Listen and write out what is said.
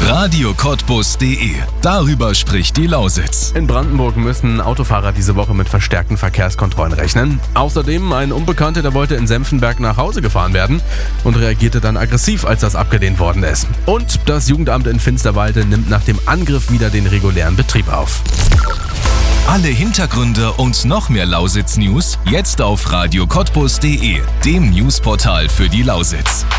radiocottbus.de. Darüber spricht die Lausitz. In Brandenburg müssen Autofahrer diese Woche mit verstärkten Verkehrskontrollen rechnen. Außerdem ein Unbekannter, der wollte in Senftenberg nach Hause gefahren werden und reagierte dann aggressiv, als das abgelehnt worden ist. Und das Jugendamt in Finsterwalde nimmt nach dem Angriff wieder den regulären Betrieb auf. Alle Hintergründe und noch mehr Lausitz-News jetzt auf radiocottbus.de, dem Newsportal für die Lausitz.